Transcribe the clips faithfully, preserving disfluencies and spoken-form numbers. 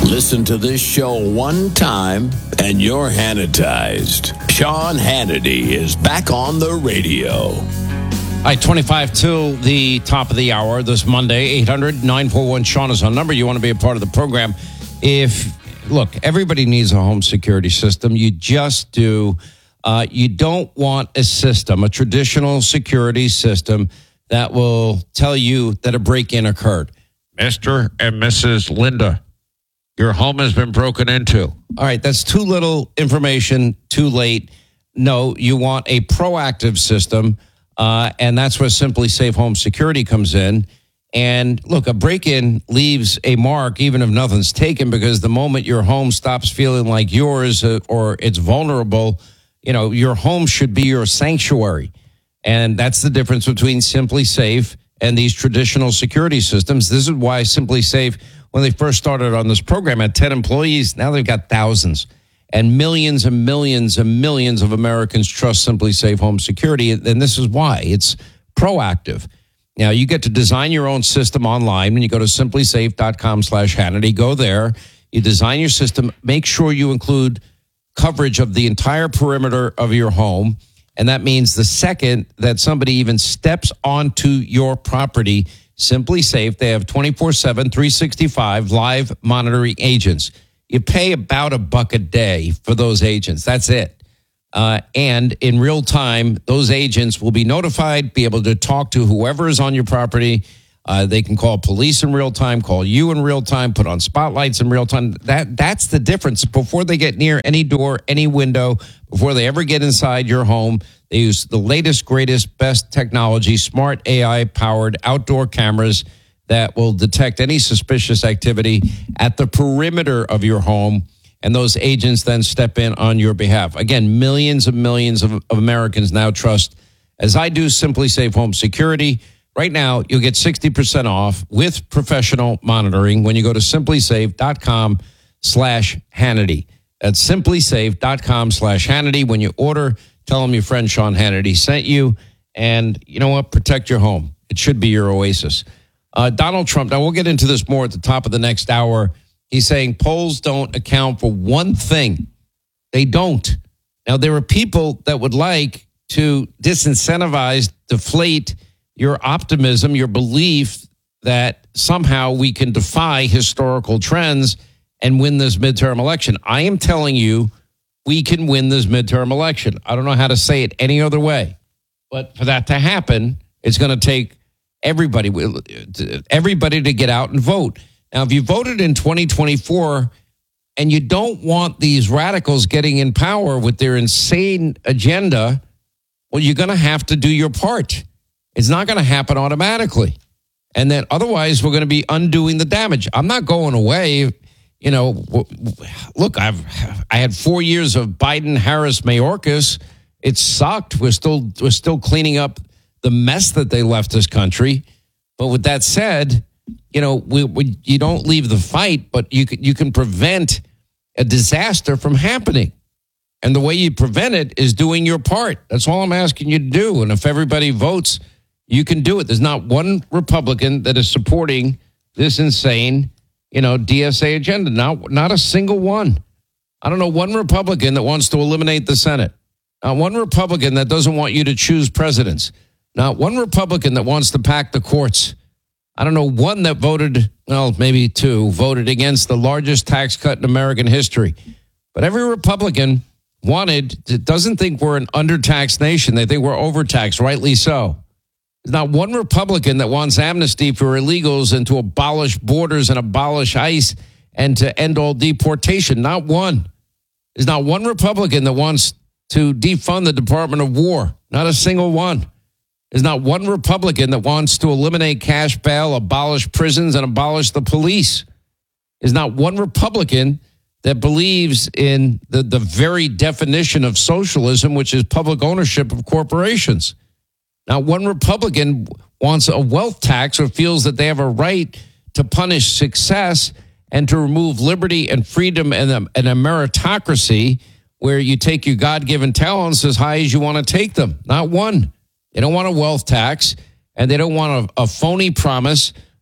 Listen to this show one time and you're Hannitized. Sean Hannity is back on the radio. All right, twenty-five till the top of the hour this Monday. eight hundred nine four one Sean is our number. You want to be a part of the program. If, look, everybody needs a home security system. You just do. Uh, you don't want a system, a traditional security system that will tell you that a break-in occurred. Mister and Missus Linda, your home has been broken into. All right, that's too little information, too late. No, you want a proactive system, uh, and that's where Simply Safe Home Security comes in. And look, a break-in leaves a mark even if nothing's taken, because the moment your home stops feeling like yours uh, or it's vulnerable, you know, your home should be your sanctuary. And that's the difference between Simply Safe and these traditional security systems. This is why Simply Safe, when they first started on this program, had ten employees. Now they've got thousands. And millions and millions and millions of Americans trust Simply Safe Home Security. And this is why. It's proactive. Now, you get to design your own system online when you go to simply safe dot com slash Hannity. Go there. You design your system. Make sure you include coverage of the entire perimeter of your home. And that means the second that somebody even steps onto your property, Simply Safe, they have twenty-four seven, three sixty-five live monitoring agents. You pay about a buck a day for those agents. That's it. Uh, and in real time, those agents will be notified, be able to talk to whoever is on your property. Uh, they can call police in real time, call you in real time, put on spotlights in real time. That That's the difference. Before they get near any door, any window, before they ever get inside your home, they use the latest, greatest, best technology, smart A I-powered outdoor cameras that will detect any suspicious activity at the perimeter of your home. And those agents then step in on your behalf. Again, millions and millions of, of Americans now trust, as I do, Simply Safe Home Security. Right now, you'll get sixty percent off with professional monitoring when you go to simply safe dot com slash Hannity. That's simply safe dot com slash Hannity. When you order, tell them your friend Sean Hannity sent you. And you know what? Protect your home. It should be your oasis. Uh, Donald Trump, now we'll get into this more at the top of the next hour. He's saying polls don't account for one thing. They don't. Now, there are people that would like to disincentivize, deflate your optimism, your belief that somehow we can defy historical trends and win this midterm election. I am telling you, we can win this midterm election. I don't know how to say it any other way. But for that to happen, it's going to take everybody, everybody to get out and vote. Now, if you voted in twenty twenty-four and you don't want these radicals getting in power with their insane agenda, well, you're going to have to do your part. It's not going to happen automatically. And then otherwise, we're going to be undoing the damage. I'm not going away. You know, look, I've I had four years of Biden, Harris, Mayorkas. It sucked. We're still we're still cleaning up the mess that they left this country. But with that said, you know, we, we, you don't leave the fight, but you can, you can prevent a disaster from happening. And the way you prevent it is doing your part. That's all I'm asking you to do. And if everybody votes, you can do it. There's not one Republican that is supporting this insane, you know, D S A agenda. Not, not a single one. I don't know one Republican that wants to eliminate the Senate. Not one Republican that doesn't want you to choose presidents. Not one Republican that wants to pack the courts. I don't know one that voted, well, maybe two, voted against the largest tax cut in American history. But every Republican wanted, doesn't think we're an undertaxed nation. They think we're overtaxed, rightly so. There's not one Republican that wants amnesty for illegals and to abolish borders and abolish ICE and to end all deportation. Not one. There's not one Republican that wants to defund the Department of War. Not a single one. There's not one Republican that wants to eliminate cash bail, abolish prisons, and abolish the police. There's not one Republican that believes in the, the very definition of socialism, which is public ownership of corporations. Not one Republican wants a wealth tax or feels that they have a right to punish success and to remove liberty and freedom and a, and a meritocracy where you take your God-given talents as high as you want to take them. Not one. They don't want a wealth tax, and they don't want a, a phony promise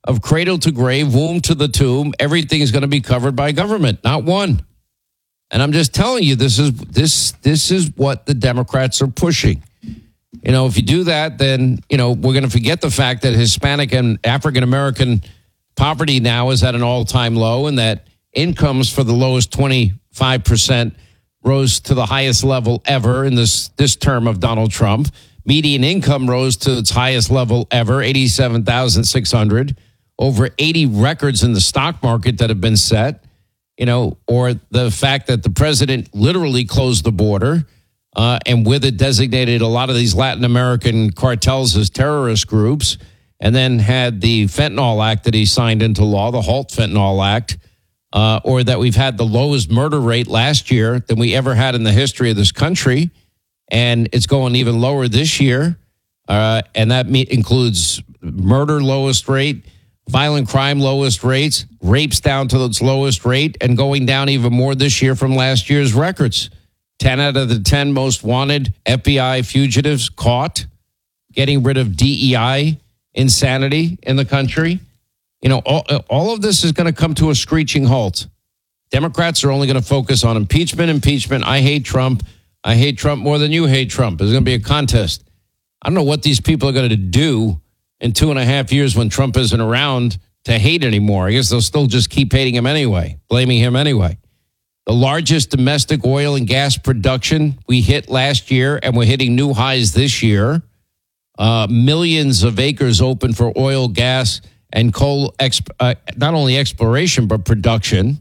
of cradle to grave, womb to the tomb, everything is going to be covered by government. Not one. And I'm just telling you, this is this this is what the Democrats are pushing. You know, if you do that, then, you know, we're going to forget the fact that Hispanic and African American poverty now is at an all-time low, and that incomes for the lowest twenty-five percent rose to the highest level ever in this this term of Donald Trump. Median income rose to its highest level ever, eighty-seven thousand six hundred. Over eighty records in the stock market that have been set. You know, or the fact that the president literally closed the border uh, and with it designated a lot of these Latin American cartels as terrorist groups, and then had the Fentanyl Act that he signed into law, the HALT Fentanyl Act, uh, or that we've had the lowest murder rate last year than we ever had in the history of this country. And it's going even lower this year. Uh, and that me- includes murder lowest rate, violent crime lowest rates, rapes down to its lowest rate, and going down even more this year from last year's records. ten out of the ten most wanted F B I fugitives caught, getting rid of D E I insanity in the country. You know, all, all of this is going to come to a screeching halt. Democrats are only going to focus on impeachment, impeachment. I hate Trump. I hate Trump more than you hate Trump. There's going to be a contest. I don't know what these people are going to do in two and a half years when Trump isn't around to hate anymore. I guess they'll still just keep hating him anyway, blaming him anyway. The largest domestic oil and gas production we hit last year, and we're hitting new highs this year. Uh, millions of acres open for oil, gas, and coal, exp- uh, not only exploration, but production.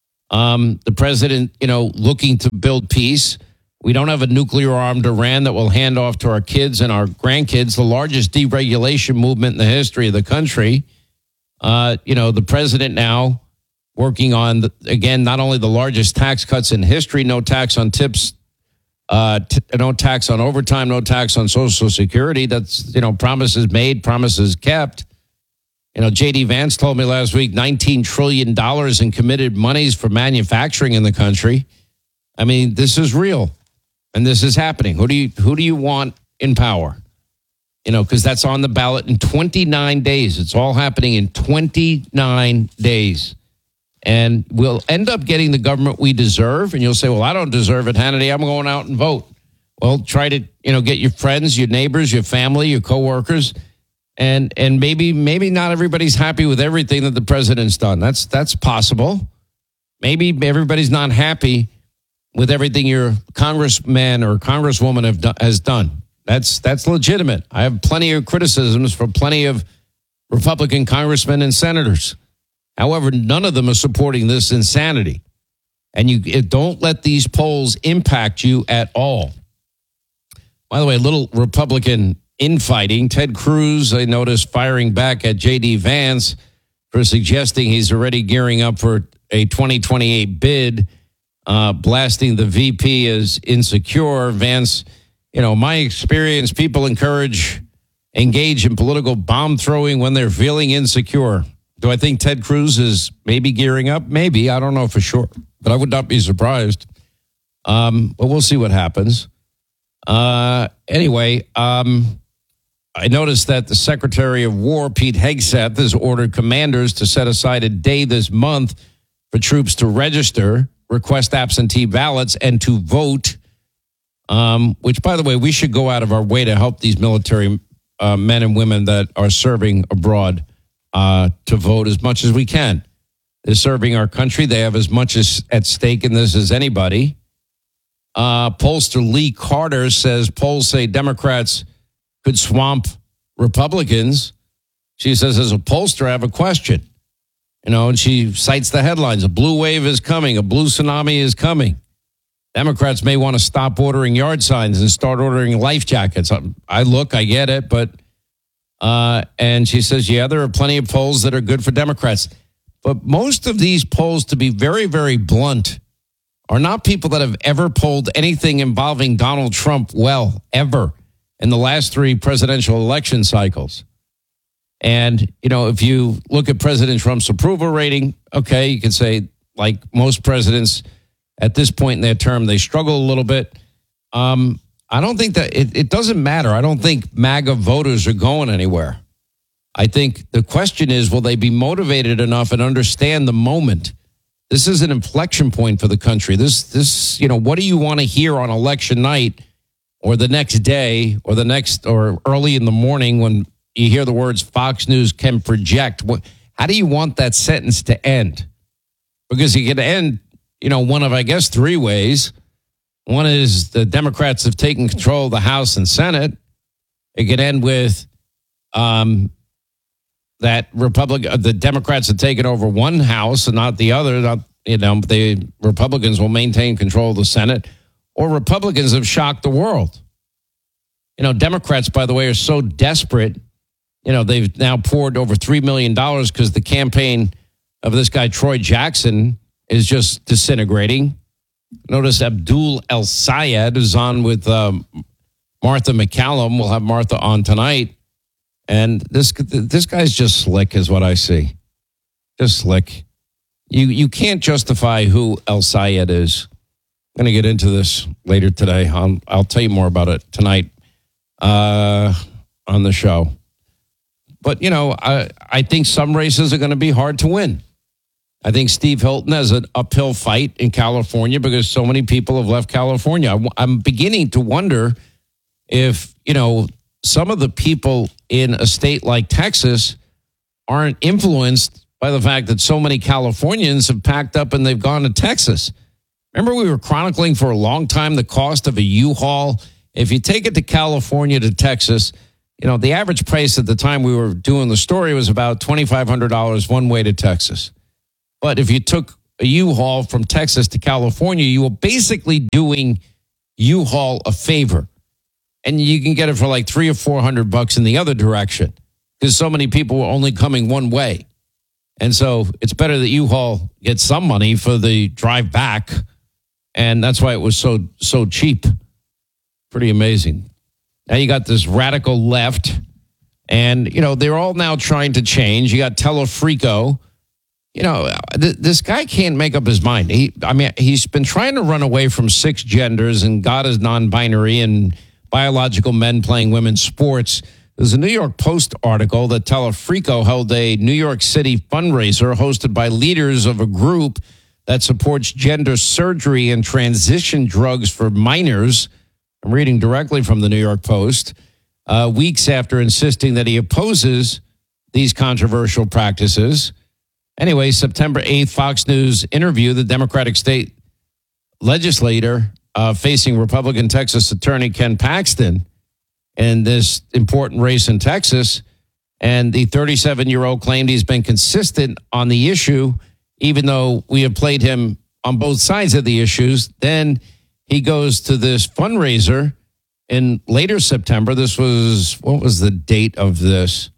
Um, the president, you know, looking to build peace. We don't have a nuclear-armed Iran that will hand off to our kids and our grandkids, the largest deregulation movement in the history of the country. Uh, you know, the president now working on, the, again, not only the largest tax cuts in history, no tax on tips, uh, t- no tax on overtime, no tax on Social Security. That's, you know, promises made, promises kept. You know, J D Vance told me last week nineteen trillion dollars in committed monies for manufacturing in the country. I mean, this is real. And this is happening. Who do you who do you want in power? You know, because that's on the ballot in twenty-nine days. It's all happening in twenty-nine days. And we'll end up getting the government we deserve. And you'll say, well, I don't deserve it, Hannity. I'm going out and vote. Well, try to, you know, get your friends, your neighbors, your family, your coworkers. And and maybe maybe not everybody's happy with everything that the president's done. That's that's possible. Maybe everybody's not happy with everything your congressman or congresswoman have do, has done. That's that's legitimate. I have plenty of criticisms for plenty of Republican congressmen and senators. However, none of them are supporting this insanity. And you it, don't let these polls impact you at all. By the way, a little Republican infighting. Ted Cruz, I noticed, firing back at J D Vance for suggesting he's already gearing up for a twenty twenty-eight bid. Uh, blasting the V P as insecure. Vance, you know, my experience, people encourage, engage in political bomb throwing when they're feeling insecure. Do I think Ted Cruz is maybe gearing up? Maybe. I don't know for sure, but I would not be surprised. Um, but we'll see what happens. Uh, anyway, um, I noticed that the Secretary of War, Pete Hegseth, has ordered commanders to set aside a day this month for troops to register, request absentee ballots, and to vote, um, which, by the way, we should go out of our way to help these military uh, men and women that are serving abroad uh, to vote as much as we can. They're serving our country. They have as much as, at stake in this as anybody. Uh, pollster Lee Carter says polls say Democrats could swamp Republicans. She says, as a pollster, I have a question. You know, and she cites the headlines. A blue wave is coming. A blue tsunami is coming. Democrats may want to stop ordering yard signs and start ordering life jackets. I look, I get it. But, uh, and she says, yeah, there are plenty of polls that are good for Democrats. But most of these polls, to be very, very blunt, are not people that have ever polled anything involving Donald Trump well, ever, in the last three presidential election cycles. And, you know, if you look at President Trump's approval rating, okay, you can say, like most presidents at this point in their term, they struggle a little bit. Um, I don't think that it, it doesn't matter. I don't think MAGA voters are going anywhere. I think the question is, will they be motivated enough and understand the moment? This is an inflection point for the country. This, this, you know, what do you want to hear on election night or the next day or the next or early in the morning when you hear the words Fox News can project? What, how do you want that sentence to end? Because you can end, you know, one of, I guess, three ways. One is the Democrats have taken control of the House and Senate. It could end with um, that Republic, the Democrats have taken over one House and not the other. Not, you know, the Republicans will maintain control of the Senate, or Republicans have shocked the world. You know, Democrats, by the way, are so desperate. You know, they've now poured over three million dollars because the campaign of this guy, Troy Jackson, is just disintegrating. Notice Abdul El Sayed is on with um, Martha McCallum. We'll have Martha on tonight. And this this guy's just slick is what I see. Just slick. You you can't justify who El Sayed is. I'm going to get into this later today. I'll, I'll tell you more about it tonight uh, on the show. But, you know, I, I think some races are going to be hard to win. I think Steve Hilton has an uphill fight in California because so many people have left California. I'm beginning to wonder if, you know, some of the people in a state like Texas aren't influenced by the fact that so many Californians have packed up and they've gone to Texas. Remember, we were chronicling for a long time the cost of a U-Haul. If you take it to California to Texas, you know, the average price at the time we were doing the story was about twenty-five hundred dollars one way to Texas. But if you took a U-Haul from Texas to California, you were basically doing U-Haul a favor. And you can get it for like three or four hundred bucks in the other direction because so many people were only coming one way. And so it's better that U-Haul gets some money for the drive back. And that's why it was so, so cheap. Pretty amazing. Now you got this radical left and, you know, they're all now trying to change. You got Telefrico. You know, th- this guy can't make up his mind. He, I mean, he's been trying to run away from six genders and God is non-binary and biological men playing women's sports. There's a New York Post article that Telefrico held a New York City fundraiser hosted by leaders of a group that supports gender surgery and transition drugs for minors. I'm reading directly from the New York Post. Uh, weeks after insisting that he opposes these controversial practices. Anyway, September eighth, Fox News interview the Democratic state legislator uh, facing Republican Texas Attorney Ken Paxton in this important race in Texas. And the thirty-seven-year-old claimed he's been consistent on the issue, even though we have played him on both sides of the issues. Then he goes to this fundraiser in later September. This was, what was the date of this?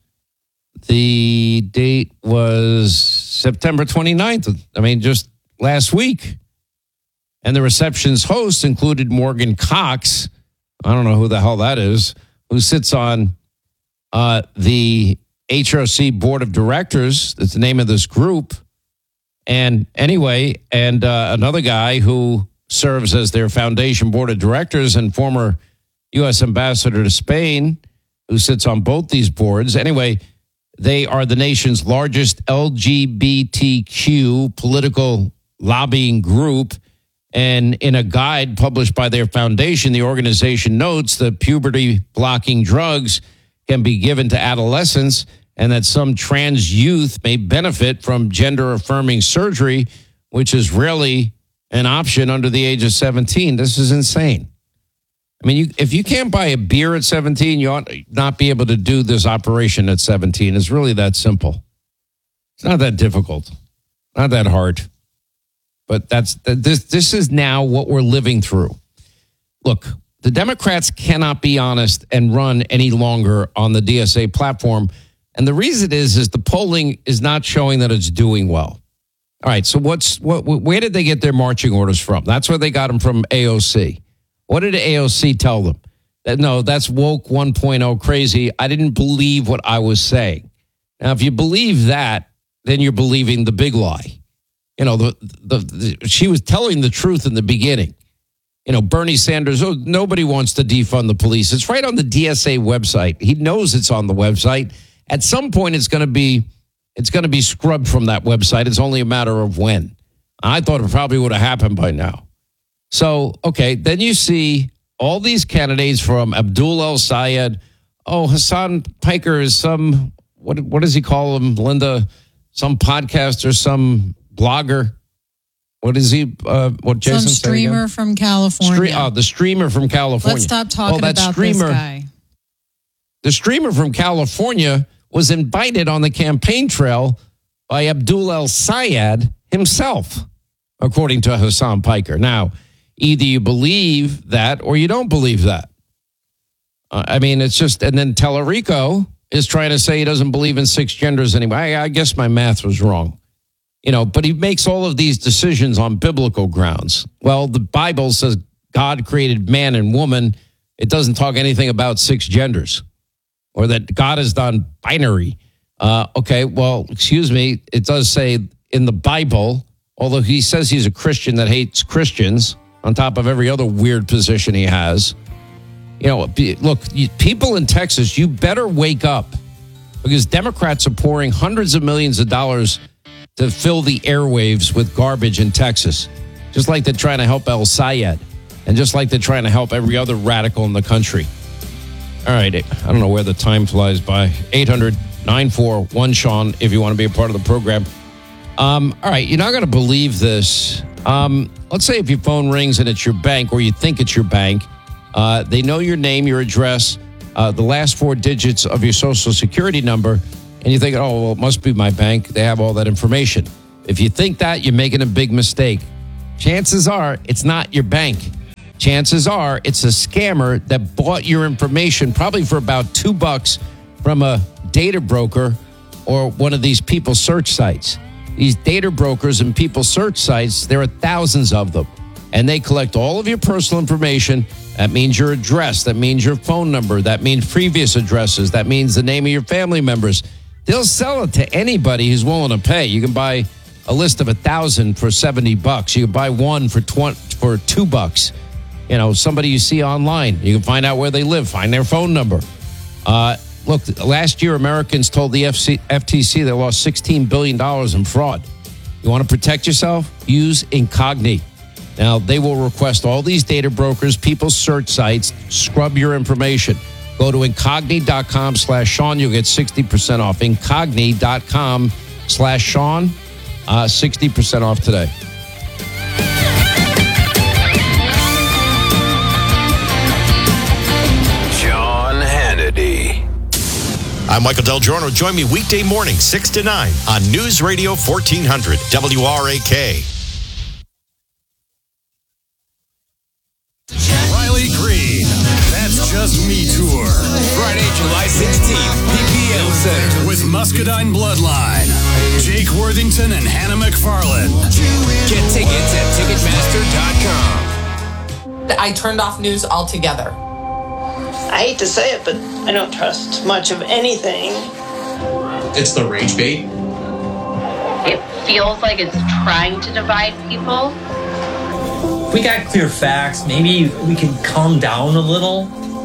The date was September twenty-ninth. I mean, just last week. And the reception's hosts included Morgan Cox. I don't know who the hell that is, who sits on uh, the H R C Board of Directors. That's the name of this group. And anyway, and uh, another guy who serves as their foundation board of directors and former U S ambassador to Spain, who sits on both these boards. Anyway, they are the nation's largest L G B T Q political lobbying group. And in a guide published by their foundation, the organization notes that puberty blocking drugs can be given to adolescents and that some trans youth may benefit from gender affirming surgery, which is rarely an option under the age of seventeen. This is insane. I mean, you, if you can't buy a beer at seventeen, you ought not be able to do this operation at seventeen. It's really that simple. It's not that difficult, not that hard. But that's this. This is now what we're living through. Look, the Democrats cannot be honest and run any longer on the D S A platform. And the reason is, is the polling is not showing that it's doing well. All right, so what's what? Where did they get their marching orders from? That's where they got them from A O C. What did A O C tell them? That, no, that's woke one point oh crazy. I didn't believe what I was saying. Now, if you believe that, then you're believing the big lie. You know, the, the, the she was telling the truth in the beginning. You know, Bernie Sanders, oh, nobody wants to defund the police. It's right on the D S A website. He knows it's on the website. at some point it's going to be it's going to be scrubbed from that website. It's only a matter of when. I thought it probably would have happened by now. So, okay, then you see all these candidates from Abdul El Sayed. Oh, Hassan Piker is some, what what does he call him, Linda? Some podcaster, some blogger. What is he? Uh, what Jason? Some streamer from California. Stre- oh, the streamer from California. Let's stop talking well, about streamer, this guy. The streamer from California was invited on the campaign trail by Abdul El Sayed himself, according to Hassan Piker. Now, either you believe that or you don't believe that. Uh, I mean, it's just, and then Tellerico is trying to say he doesn't believe in six genders anyway. I, I guess my math was wrong. You know, but he makes all of these decisions on biblical grounds. Well, the Bible says God created man and woman. It doesn't talk anything about six genders or that God is done binary. Uh, okay, well, excuse me. It does say in the Bible, although he says he's a Christian that hates Christians on top of every other weird position he has. You know, look, people in Texas, you better wake up because Democrats are pouring hundreds of millions of dollars to fill the airwaves with garbage in Texas, just like they're trying to help El Sayed and just like they're trying to help every other radical in the country. All right, I don't know where the time flies by. eight hundred, nine four one, Sean, if you want to be a part of the program. Um, all right, you're not going to believe this. Um, let's say if your phone rings and it's your bank or you think it's your bank, uh, they know your name, your address, uh, the last four digits of your social security number, and you think, oh, well, it must be my bank. They have all that information. If you think that, you're making a big mistake. Chances are it's not your bank. Chances are it's a scammer that bought your information probably for about two bucks from a data broker or one of these people search sites. These data brokers and people search sites, there are thousands of them. And they collect all of your personal information. That means your address. That means your phone number. That means previous addresses. That means the name of your family members. They'll sell it to anybody who's willing to pay. You can buy a list of a thousand for seventy bucks. You can buy one for twenty for two bucks. You know, somebody you see online. You can find out where they live, find their phone number. Uh, look, last year Americans told the F C, F T C they lost sixteen billion dollars in fraud. You want to protect yourself? Use Incogni. Now, they will request all these data brokers, people's search sites, scrub your information. Go to incogni.com slash Sean. You'll get sixty percent off. Incogni.com slash Sean. Uh, sixty percent off today. Sean Hannity. I'm Michael Del Giorno. Join me weekday morning, six to nine on News Radio fourteen hundred W R A K. Riley Green, That's Just Me Tour. Friday, July sixteenth, P P L Center. With Muscadine Bloodline, Jake Worthington and Hannah McFarlane. Get tickets at Ticketmaster dot com. I turned off news altogether. I hate to say it, but I don't trust much of anything. It's the rage bait. It feels like it's trying to divide people. We got clear facts. Maybe we can calm down a little.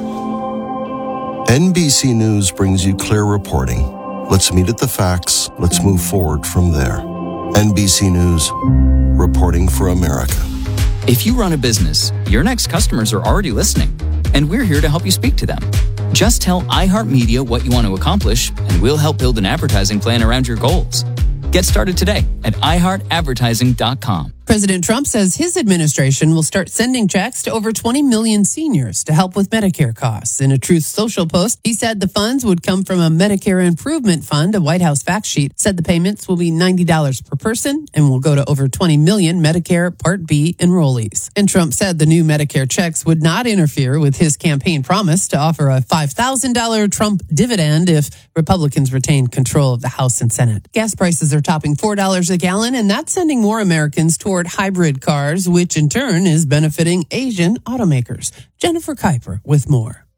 N B C News brings you clear reporting. Let's meet at the facts. Let's move forward from there. N B C News, reporting for America. If you run a business, your next customers are already listening, and we're here to help you speak to them. Just tell iHeartMedia what you want to accomplish, and we'll help build an advertising plan around your goals. Get started today at i heart advertising dot com. President Trump says his administration will start sending checks to over twenty million seniors to help with Medicare costs. In a Truth Social post, he said the funds would come from a Medicare Improvement Fund. A White House fact sheet said the payments will be ninety dollars per person and will go to over twenty million Medicare Part B enrollees. And Trump said the new Medicare checks would not interfere with his campaign promise to offer a five thousand dollars Trump dividend if Republicans retain control of the House and Senate. Gas prices are topping four dollars a gallon, and that's sending more Americans toward hybrid cars, which in turn is benefiting Asian automakers. Jennifer Kuiper with more.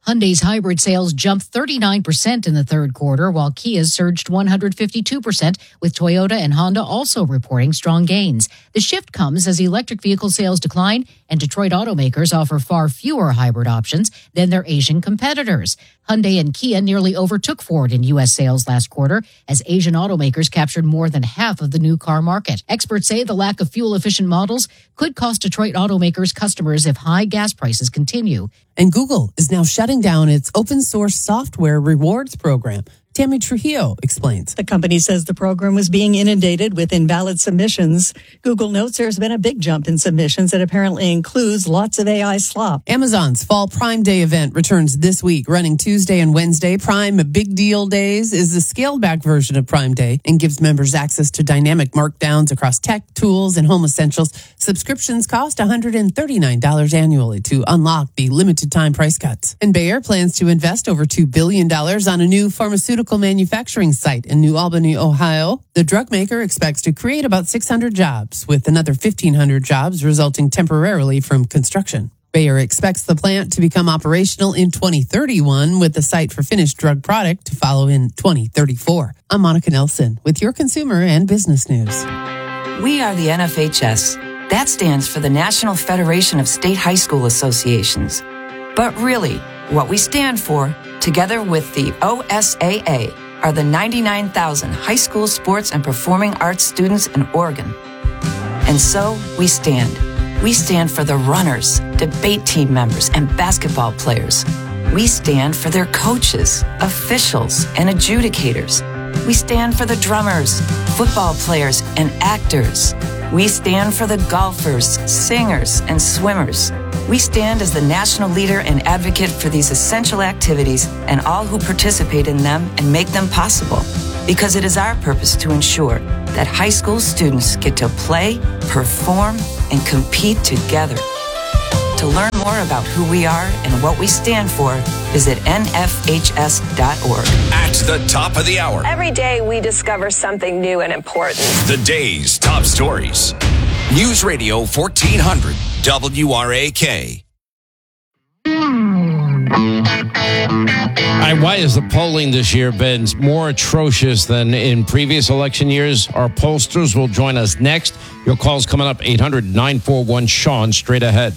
Hyundai's hybrid sales jumped thirty-nine percent in the third quarter, while Kia's surged one hundred fifty-two percent, with Toyota and Honda also reporting strong gains. The shift comes as electric vehicle sales decline, and Detroit automakers offer far fewer hybrid options than their Asian competitors. Hyundai and Kia nearly overtook Ford in U S sales last quarter, as Asian automakers captured more than half of the new car market. Experts say the lack of fuel-efficient models could cost Detroit automakers customers if high gas prices continue. And Google is now shutting down its open-source software rewards program. Tammy Trujillo explains. The company says the program was being inundated with invalid submissions. Google notes there's been a big jump in submissions that apparently includes lots of A I slop. Amazon's Fall Prime Day event returns this week, running Tuesday and Wednesday. Prime Big Deal Days is the scaled-back version of Prime Day and gives members access to dynamic markdowns across tech, tools, and home essentials. Subscriptions cost one hundred thirty-nine dollars annually to unlock the limited-time price cuts. And Bayer plans to invest over two billion dollars on a new pharmaceutical manufacturing site in New Albany, Ohio. The drug maker expects to create about six hundred jobs, with another fifteen hundred jobs resulting temporarily from construction. Bayer expects the plant to become operational in twenty thirty-one, with the site for finished drug product to follow in twenty thirty-four. I'm Monica Nelson with your consumer and business news. We are the N F H S. That stands for the National Federation of State High School Associations. But really, what we stand for, together with the O S A A, are the ninety-nine thousand high school sports and performing arts students in Oregon. And so we stand. We stand for the runners, debate team members, and basketball players. We stand for their coaches, officials, and adjudicators. We stand for the drummers, football players, and actors. We stand for the golfers, singers, and swimmers. We stand as the national leader and advocate for these essential activities and all who participate in them and make them possible. Because it is our purpose to ensure that high school students get to play, perform, and compete together. To learn more about who we are and what we stand for, visit N F H S dot org. At the top of the hour. Every day we discover something new and important. The day's top stories. News Radio fourteen hundred W R A K. Right, why has the polling this year been more atrocious than in previous election years? Our pollsters will join us next. Your call's coming up, eight hundred nine four one Sean, straight ahead.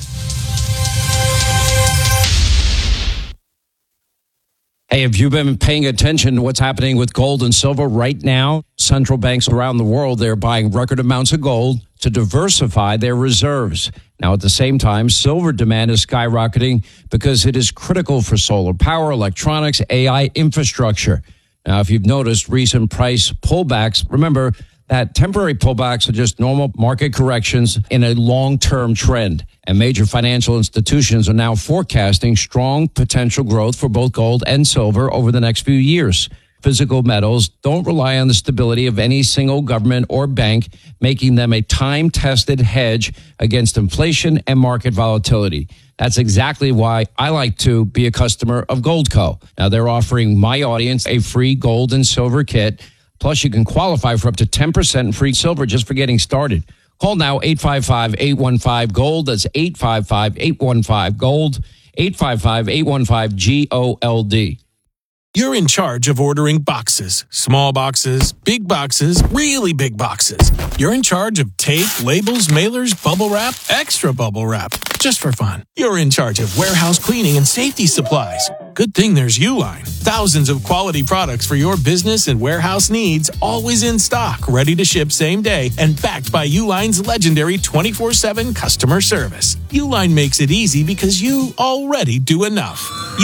Hey, have you been paying attention to what's happening with gold and silver right now? Central banks around the world, they're buying record amounts of gold to diversify their reserves. Now, at the same time, silver demand is skyrocketing because it is critical for solar power, electronics, A I infrastructure. Now, if you've noticed recent price pullbacks, remember that temporary pullbacks are just normal market corrections in a long-term trend. And major financial institutions are now forecasting strong potential growth for both gold and silver over the next few years. Physical metals don't rely on the stability of any single government or bank, making them a time-tested hedge against inflation and market volatility. That's exactly why I like to be a customer of Goldco. Now, they're offering my audience a free gold and silver kit. Plus, you can qualify for up to ten percent free silver just for getting started. Call now, eight five five, eight one five, GOLD. That's eight five five, eight one five, GOLD, eight five five, eight one five, G O L D. You're in charge of ordering boxes. Small boxes, big boxes, really big boxes. You're in charge of tape, labels, mailers, bubble wrap, extra bubble wrap. Just for fun. You're in charge of warehouse cleaning and safety supplies. Good thing there's Uline. Thousands of quality products for your business and warehouse needs, always in stock, ready to ship same day, and backed by Uline's legendary twenty-four seven customer service. Uline makes it easy because you already do enough.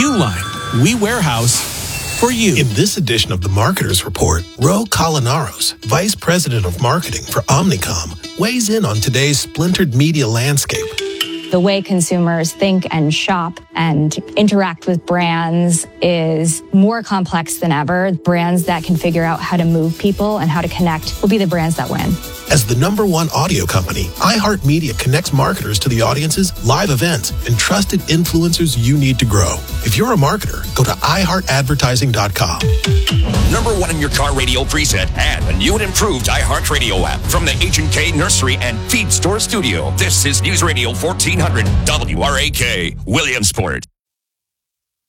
Uline. We warehouse for you. In this edition of the Marketers Report, Ro Colinaros, Vice President of Marketing for Omnicom, weighs in on today's splintered media landscape. The way consumers think and shop and interact with brands is more complex than ever. Brands that can figure out how to move people and how to connect will be the brands that win. As the number one audio company, iHeartMedia connects marketers to the audiences, live events, and trusted influencers you need to grow. If you're a marketer, go to i heart advertising dot com. Number one in your car radio preset and a new and improved iHeartRadio app from the H and K Nursery and Feed Store Studio. This is News Radio fourteen hundred W R A K, Williamsport.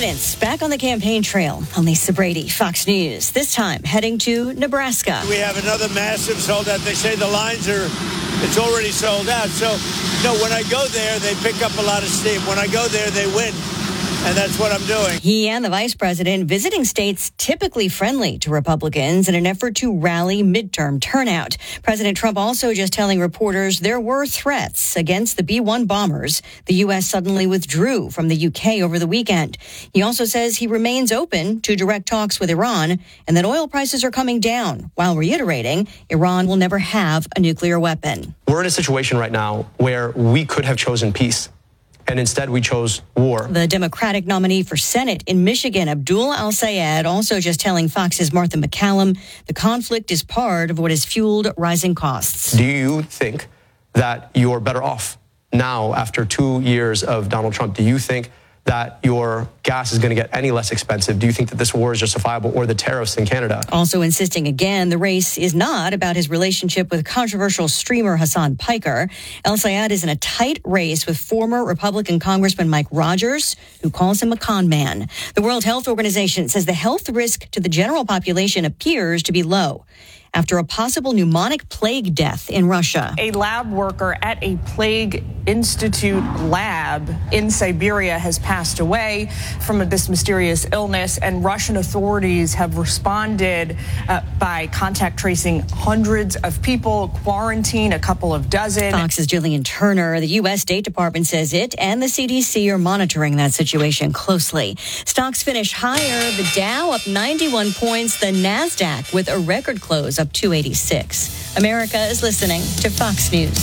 president's back on the campaign trail. I'm Lisa Brady, Fox News. This time heading to Nebraska. We have another massive sold out. They say the lines are, it's already sold out. So, no, when I go there, they pick up a lot of steam. When I go there, they win. And that's what I'm doing. He and the vice president visiting states typically friendly to Republicans in an effort to rally midterm turnout. President Trump also just telling reporters there were threats against the B one bombers the U S suddenly withdrew from the U K over the weekend. He also says he remains open to direct talks with Iran and that oil prices are coming down, while reiterating Iran will never have a nuclear weapon. We're in a situation right now where we could have chosen peace. And instead, we chose war. The Democratic nominee for Senate in Michigan, Abdul Al-Sayed, also just telling Fox's Martha McCallum the conflict is part of what has fueled rising costs. Do you think that you're better off now after two years of Donald Trump? Do you think that your gas is going to get any less expensive? Do you think that this war is justifiable, or the tariffs in Canada? Also insisting again the race is not about his relationship with controversial streamer Hassan Piker. El-Sayed is in a tight race with former Republican Congressman Mike Rogers, who calls him a con man. The World Health Organization says the health risk to the general population appears to be low after a possible pneumonic plague death in Russia. A lab worker at a plague institute lab in Siberia has passed away from this mysterious illness, and Russian authorities have responded uh, by contact tracing hundreds of people, quarantine a couple of dozen. Fox's Jillian Turner. The U S State Department says it and the C D C are monitoring that situation closely. Stocks finish higher. The Dow up ninety-one points. The NASDAQ with a record close up two eighty-six. America is listening to Fox News.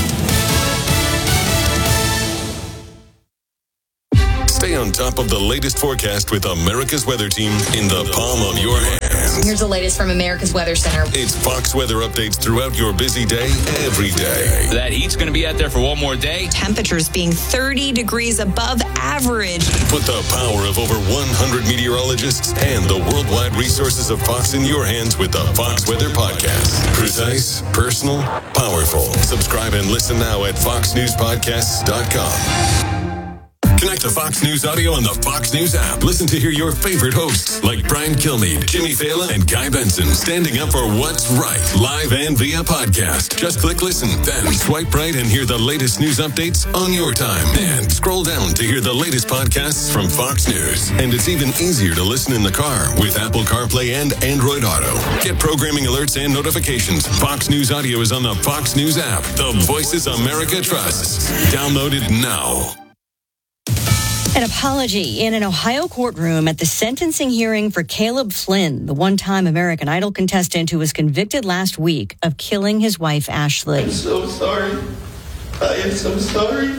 Stay on top of the latest forecast with America's Weather Team in the palm of your hands. Here's the latest from America's Weather Center. It's Fox weather updates throughout your busy day, every day. That heat's going to be out there for one more day. Temperatures being thirty degrees above average. Put the power of over one hundred meteorologists and the worldwide resources of Fox in your hands with the Fox Weather Podcast. Precise, personal, powerful. Subscribe and listen now at fox news podcasts dot com. Connect to Fox News Audio on the Fox News app. Listen to hear your favorite hosts like Brian Kilmeade, Jimmy Fallon, and Guy Benson standing up for what's right, live and via podcast. Just click listen, then swipe right and hear the latest news updates on your time. And scroll down to hear the latest podcasts from Fox News. And it's even easier to listen in the car with Apple CarPlay and Android Auto. Get programming alerts and notifications. Fox News Audio is on the Fox News app. The voices America trusts. Download it now. An apology in an Ohio courtroom at the sentencing hearing for Caleb Flynn, the one-time American Idol contestant who was convicted last week of killing his wife, Ashley. I'm so sorry. I am so sorry.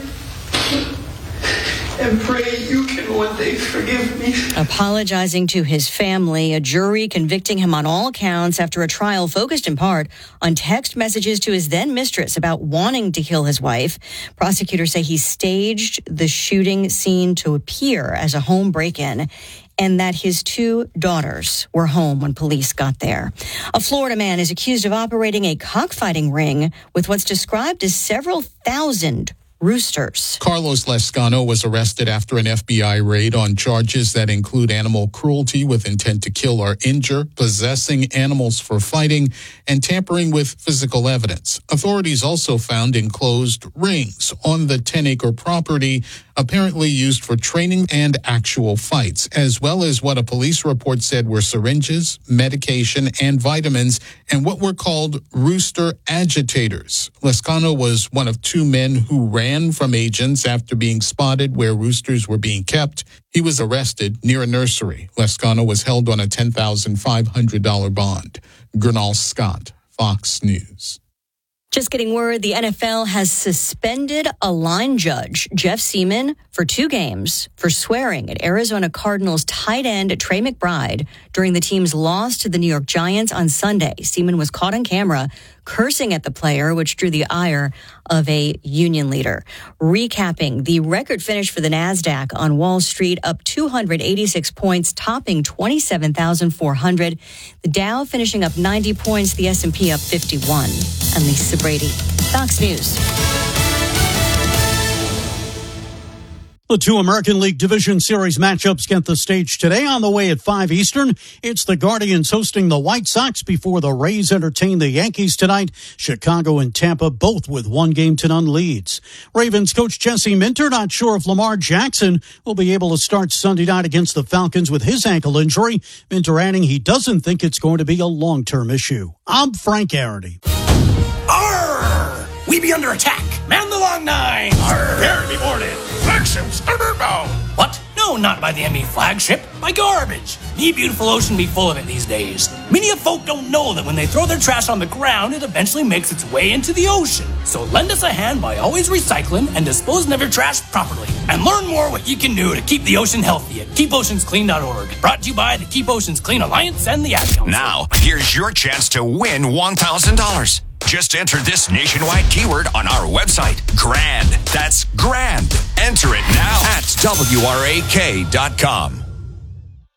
And pray you can one day forgive me. Apologizing to his family, a jury convicting him on all counts after a trial focused in part on text messages to his then mistress about wanting to kill his wife. Prosecutors say he staged the shooting scene to appear as a home break-in, and that his two daughters were home when police got there. A Florida man is accused of operating a cockfighting ring with what's described as several thousand roosters. Carlos Lescano was arrested after an F B I raid on charges that include animal cruelty with intent to kill or injure, possessing animals for fighting, and tampering with physical evidence. Authorities also found enclosed rings on the ten-acre property, apparently used for training and actual fights, as well as what a police report said were syringes, medication, and vitamins, and what were called rooster agitators. Lescano was one of two men who ran from agents after being spotted where roosters were being kept. He was arrested near a nursery. Lescano was held on a ten thousand five hundred dollars bond. Gernal Scott, Fox News. Just getting word, the N F L has suspended a line judge, Jeff Seaman, for two games for swearing at Arizona Cardinals tight end Trey McBride during the team's loss to the New York Giants on Sunday. Seaman was caught on camera cursing at the player, which drew the ire of a union leader. Recapping the record finish for the NASDAQ on Wall Street, up two hundred eighty-six points, topping twenty-seven thousand four hundred. The Dow finishing up ninety points, the S and P up fifty-one. I'm Lisa Brady, Fox News. The two American League Division Series matchups get the stage today. On the way at five Eastern, it's the Guardians hosting the White Sox before the Rays entertain the Yankees tonight. Chicago and Tampa both with one game to none leads. Ravens coach Jesse Minter not sure if Lamar Jackson will be able to start Sunday night against the Falcons with his ankle injury. Minter adding he doesn't think it's going to be a long-term issue. I'm Frank Arity. Arr! We be under attack. Man the long nine. Arr! Prepare to be boarded. Flagships. What? No, not by the enemy flagship. By garbage. The beautiful ocean be full of it these days. Many of folk don't know that when they throw their trash on the ground, it eventually makes its way into the ocean. So lend us a hand by always recycling and disposing of your trash properly. And learn more what you can do to keep the ocean healthy at keep oceans clean dot org. Brought to you by the Keep Oceans Clean Alliance and the Ad Council. Now, here's your chance to win one thousand dollars. Just enter this nationwide keyword on our website, GRAND. That's GRAND. Enter it now at W R A K dot com.